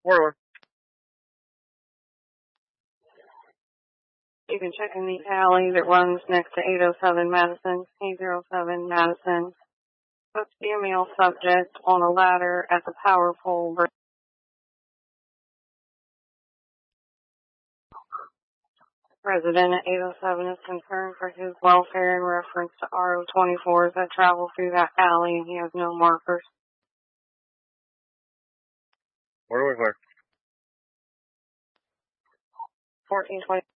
Where? You can check in the alley that runs next to 807 Madison, 807 Madison. Let's be a male subject on a ladder at the power pole. Resident at 807 is concerned for his welfare in reference to RO24s that travel through that alley, and he has no markers. Where? 1420.